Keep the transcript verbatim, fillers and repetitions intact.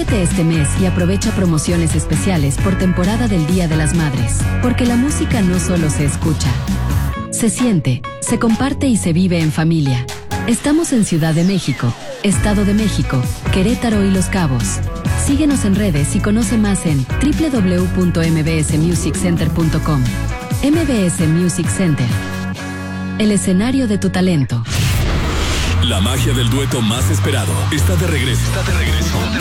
Inscríbete este mes y aprovecha promociones especiales por temporada del Día de las Madres, porque la música no solo se escucha, se siente, se comparte y se vive en familia. Estamos en Ciudad de México, Estado de México, Querétaro y Los Cabos. Síguenos en redes y conoce más en doble u doble u doble u punto m b s music center punto com. M B S Music Center, el escenario de tu talento. La magia del dueto más esperado está de regreso. Está de regreso.